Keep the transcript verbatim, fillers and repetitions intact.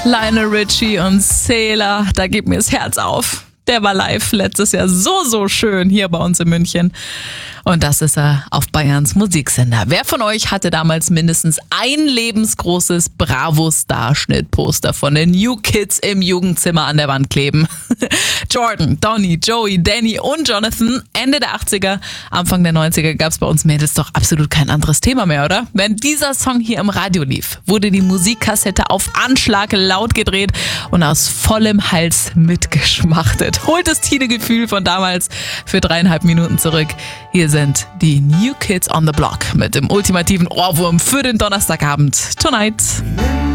Lionel Richie und Sailor, da geht mir das Herz auf. Der war live letztes Jahr so, so schön hier bei uns in München. Und das ist er auf Bayerns Musiksender. Wer von euch hatte damals mindestens ein lebensgroßes Bravo-Starschnitt-Poster von den New Kids im Jugendzimmer an der Wand kleben? Jordan, Donny, Joey, Danny und Jonathan. Ende der achtziger, Anfang der neunziger gab es bei uns Mädels doch absolut kein anderes Thema mehr, oder? Wenn dieser Song hier im Radio lief, wurde die Musikkassette auf Anschlag laut gedreht und aus vollem Hals mitgeschmachtet. Holt das Teenage-Gefühl von damals für dreieinhalb Minuten zurück. Hier sind die New Kids on the Block mit dem ultimativen Ohrwurm für den Donnerstagabend. Tonight.